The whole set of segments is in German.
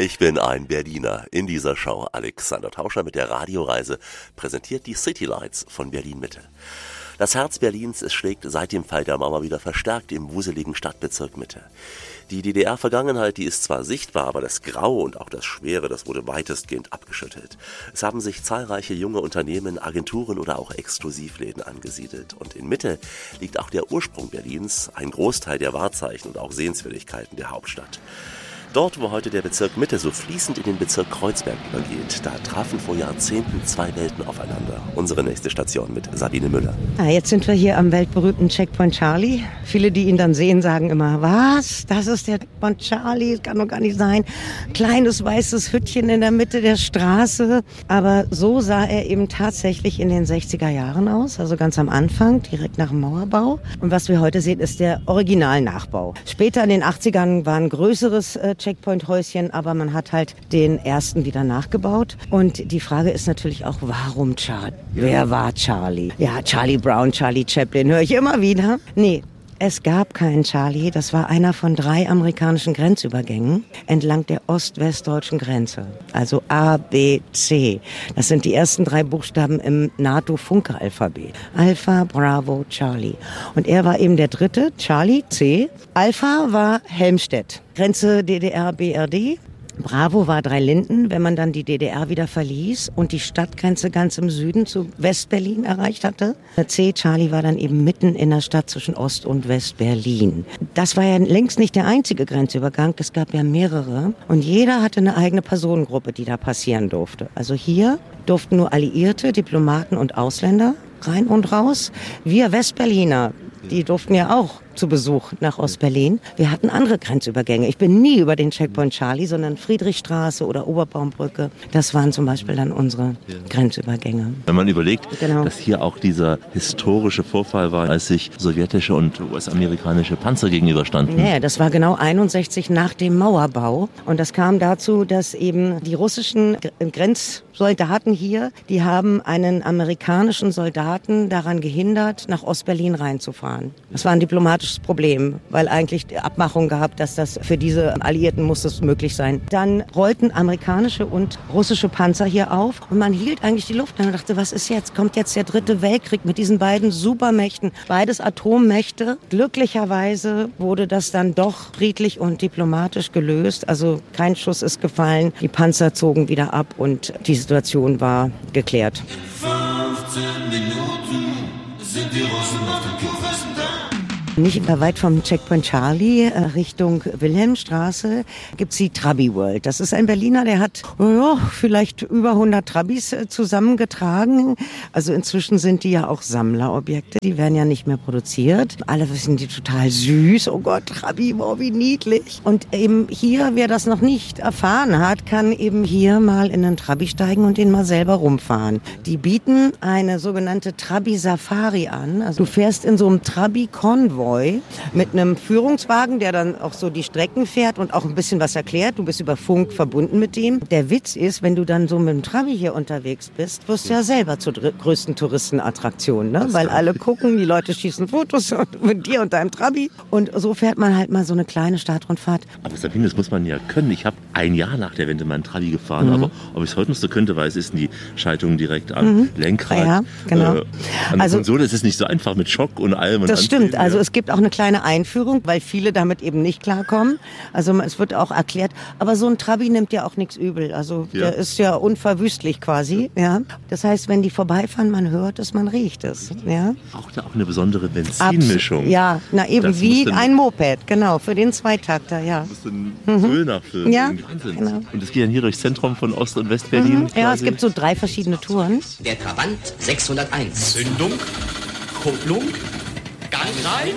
Ich bin ein Berliner. In dieser Show Alexander Tauscher mit der Radioreise präsentiert die City Lights von Berlin-Mitte. Das Herz Berlins, es schlägt seit dem Fall der Mauer wieder verstärkt im wuseligen Stadtbezirk Mitte. Die DDR-Vergangenheit, die ist zwar sichtbar, aber das Graue und auch das Schwere, das wurde weitestgehend abgeschüttelt. Es haben sich zahlreiche junge Unternehmen, Agenturen oder auch Exklusivläden angesiedelt. Und in Mitte liegt auch der Ursprung Berlins, ein Großteil der Wahrzeichen und auch Sehenswürdigkeiten der Hauptstadt. Dort, wo heute der Bezirk Mitte so fließend in den Bezirk Kreuzberg übergeht, da trafen vor Jahrzehnten zwei Welten aufeinander. Unsere nächste Station mit Sabine Müller. Ja, jetzt sind wir hier am weltberühmten Checkpoint Charlie. Viele, die ihn dann sehen, sagen immer, was? Das ist der Checkpoint Charlie? Das kann doch gar nicht sein. Kleines weißes Hüttchen in der Mitte der Straße. Aber so sah er eben tatsächlich in den 60er Jahren aus, also ganz am Anfang, direkt nach dem Mauerbau. Und was wir heute sehen, ist der Originalnachbau. Später in den 80ern war ein größeres Checkpoint-Häuschen, aber man hat halt den ersten wieder nachgebaut. Und die Frage ist natürlich auch, warum Charlie? Wer war Charlie? Ja, Charlie Brown, Charlie Chaplin, höre ich immer wieder. Nee, es gab keinen Charlie. Das war einer von 3 amerikanischen Grenzübergängen entlang der ost-westdeutschen Grenze. Also A, B, C. Das sind die ersten 3 Buchstaben im NATO-Funke-Alphabet. Alpha, Bravo, Charlie. Und er war eben der dritte, Charlie, C. Alpha war Helmstedt. Grenze DDR, BRD. Bravo war Dreilinden, wenn man dann die DDR wieder verließ und die Stadtgrenze ganz im Süden zu West-Berlin erreicht hatte. C, Charlie, war dann eben mitten in der Stadt zwischen Ost- und West-Berlin. Das war ja längst nicht der einzige Grenzübergang, es gab ja mehrere. Und jeder hatte eine eigene Personengruppe, die da passieren durfte. Also hier durften nur Alliierte, Diplomaten und Ausländer rein und raus. Wir Westberliner, die durften ja auch zu Besuch nach Ostberlin. Wir hatten andere Grenzübergänge. Ich bin nie über den Checkpoint Charlie, sondern Friedrichstraße oder Oberbaumbrücke. Das waren zum Beispiel dann unsere Grenzübergänge. Wenn man überlegt, dass hier auch dieser historische Vorfall war, als sich sowjetische und US-amerikanische Panzer gegenüberstanden. Ja, das war genau 61 nach dem Mauerbau. Und das kam dazu, dass eben die russischen Grenzsoldaten hier, die haben einen amerikanischen Soldaten daran gehindert, nach Ostberlin reinzufahren. Das war ein diplomatisches Problem, weil eigentlich die Abmachung gehabt, dass das für diese Alliierten muss es möglich sein. Dann rollten amerikanische und russische Panzer hier auf und man hielt eigentlich die Luft an und dachte, was ist jetzt? Kommt jetzt der 3. Weltkrieg mit diesen beiden Supermächten, beides Atommächte. Glücklicherweise wurde das dann doch friedlich und diplomatisch gelöst. Also kein Schuss ist gefallen, die Panzer zogen wieder ab und die Situation war geklärt. In 15 Minuten sind die Russen auf dem Kurfürsten da. Nicht weit vom Checkpoint Charlie, Richtung Wilhelmstraße, gibt's die Trabi World. Das ist ein Berliner, der hat vielleicht über 100 Trabis zusammengetragen. Also inzwischen sind die ja auch Sammlerobjekte. Die werden ja nicht mehr produziert. Alle finden die total süß. Oh Gott, Trabi, wow, wie niedlich. Und eben hier, wer das noch nicht erfahren hat, kann eben hier mal in einen Trabi steigen und den mal selber rumfahren. Die bieten eine sogenannte Trabi-Safari an. Also du fährst in so einem Trabi-Konvoi mit einem Führungswagen, der dann auch so die Strecken fährt und auch ein bisschen was erklärt. Du bist über Funk verbunden mit dem. Der Witz ist, wenn du dann so mit dem Trabi hier unterwegs bist, wirst du ja selber zur größten Touristenattraktion, ne? Weil alle gucken, die Leute schießen Fotos mit dir und deinem Trabi. Und so fährt man halt mal so eine kleine Stadtrundfahrt. Aber Sabine, das muss man ja können. Ich habe ein Jahr nach der Wende mal einen Trabi gefahren, aber ob ich es heute noch so könnte, weil es ist die Schaltung direkt am Lenkrad. Ja, genau. An der Konsole ist es nicht so einfach mit Schock und allem. Und das stimmt. Also es gibt auch eine kleine Einführung, weil viele damit eben nicht klarkommen. Also es wird auch erklärt. Aber so ein Trabi nimmt ja auch nichts übel. Also der ist ja unverwüstlich quasi. Ja. Das heißt, wenn die vorbeifahren, man hört es, man riecht es. Ja. Braucht er auch eine besondere Benzinmischung? Ja, na eben das wie ein Moped, genau, für den Zweitakter, ja. Du musst Öl nachfüllen. Ja, Wahnsinn. genau. Und das geht dann hier durchs Zentrum von Ost- und Westberlin? Ja, es gibt so 3 verschiedene Touren. Der Trabant 601. Zündung, Kupplung, Gang rein,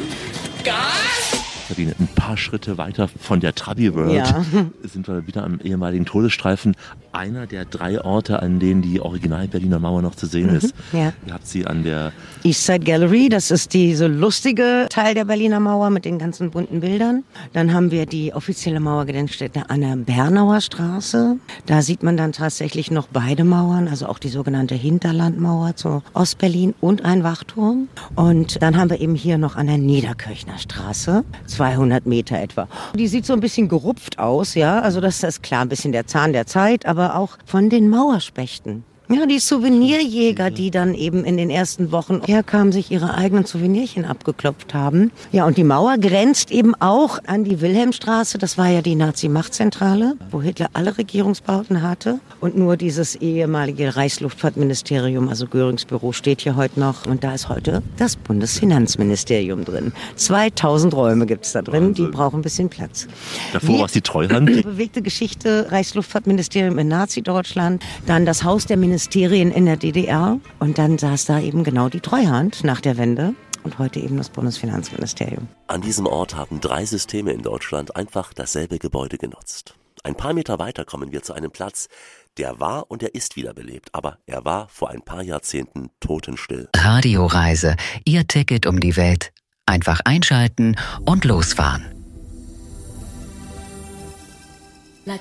Gas! Sabine, ein paar Schritte weiter von der Trabi World sind wir wieder am ehemaligen Todesstreifen. Einer der 3 Orte, an denen die Original-Berliner Mauer noch zu sehen ist. Ja. Ihr habt sie an der Eastside Gallery, das ist diese lustige Teil der Berliner Mauer mit den ganzen bunten Bildern. Dann haben wir die offizielle Mauergedenkstätte an der Bernauer Straße. Da sieht man dann tatsächlich noch beide Mauern, also auch die sogenannte Hinterlandmauer zu Ostberlin und ein Wachturm. Und dann haben wir eben hier noch an der Niederkirchner Straße 200 Meter etwa. Die sieht so ein bisschen gerupft aus, ja. Also das ist klar ein bisschen der Zahn der Zeit, aber auch von den Mauerspechten. Ja, die Souvenirjäger, die dann eben in den ersten Wochen herkamen, sich ihre eigenen Souvenirchen abgeklopft haben. Ja, und die Mauer grenzt eben auch an die Wilhelmstraße. Das war ja die Nazi-Machtzentrale, wo Hitler alle Regierungsbauten hatte. Und nur dieses ehemalige Reichsluftfahrtministerium, also Görings Büro, steht hier heute noch. Und da ist heute das Bundesfinanzministerium drin. 2000 Räume gibt's da drin, die brauchen ein bisschen Platz. Davor war es die Treuhand. Bewegte Geschichte, Reichsluftfahrtministerium in Nazi-Deutschland, dann das Haus der Ministerien in der DDR und dann saß da eben genau die Treuhand nach der Wende und heute eben das Bundesfinanzministerium. An diesem Ort haben 3 Systeme in Deutschland einfach dasselbe Gebäude genutzt. Ein paar Meter weiter kommen wir zu einem Platz, der war und er ist wiederbelebt, aber er war vor ein paar Jahrzehnten totenstill. Radioreise, Ihr Ticket um die Welt. Einfach einschalten und losfahren.